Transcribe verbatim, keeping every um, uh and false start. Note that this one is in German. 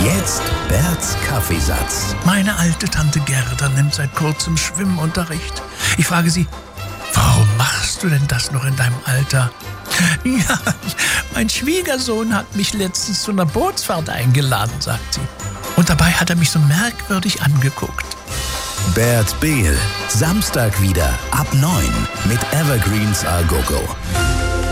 Jetzt Berts Kaffeesatz. Meine alte Tante Gerda nimmt seit kurzem Schwimmunterricht. Ich frage sie, warum machst du denn das noch in deinem Alter? Ja, mein Schwiegersohn hat mich letztens zu einer Bootsfahrt eingeladen, sagt sie. Und dabei hat er mich so merkwürdig angeguckt. Bert Behl, Samstag wieder ab neun mit Evergreens A Go Go.